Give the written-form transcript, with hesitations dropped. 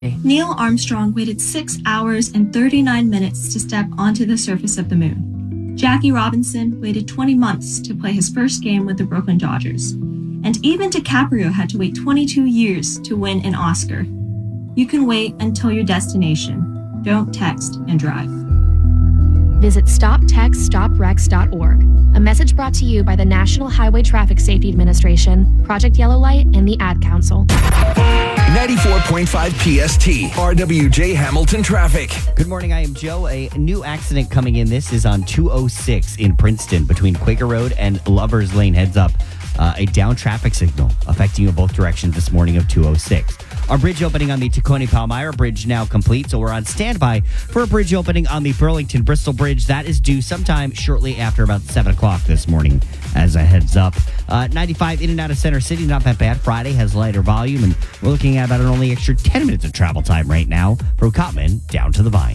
Neil Armstrong waited 6 hours and 39 minutes to step onto the surface of the moon. Jackie Robinson waited 20 months to play his first game with the Brooklyn Dodgers. And even DiCaprio had to wait 22 years to win an Oscar. You can wait until your destination. Don't text and drive. Visit StopTextStopWrecks.org. A message brought to you by the National Highway Traffic Safety Administration, Project Yellow Light, and the Ad Council. 94.5 PST, RWJ Hamilton Traffic. Good morning, I am Joe. A new accident coming in. This is on 206 in Princeton between Quaker Road and Lovers Lane. Heads up, a down traffic signal affecting you in both directions this morning of 206. Our bridge opening on the Tacony-Palmyra Bridge now complete, so we're on standby for a bridge opening on the Burlington-Bristol Bridge. That is due sometime shortly after about 7 o'clock this morning, as a heads up. 95 in and out of Center City, not that bad. Friday has lighter volume, and we're looking at about an only extra 10 minutes of travel time right now from Cottman down to the Vine.